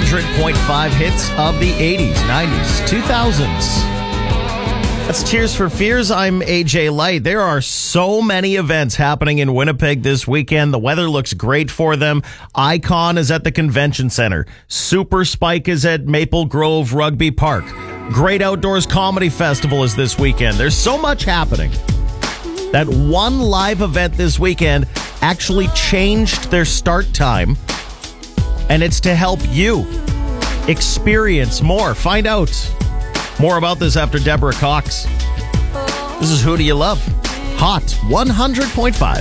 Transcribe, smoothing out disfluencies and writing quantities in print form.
100.5 hits of the 80s, 90s, 2000s. That's Tears for Fears. I'm AJ Light. There are so many events happening in Winnipeg this weekend. The weather looks great for them. Icon is at the Convention Center. Super Spike is at Maple Grove Rugby Park. Great Outdoors Comedy Festival is this weekend. There's so much happening. That one live event this weekend actually changed their start time, and it's to help you experience more. Find out more about this after Deborah Cox. This is Who Do You Love? Hot 100.5.